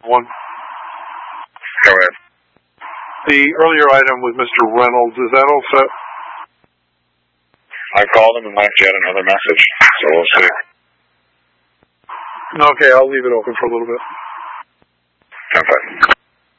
one. Go ahead. The earlier item with Mr. Reynolds, is that all set? I called him and left yet another message, so we'll see. Okay, I'll leave it open for a little bit.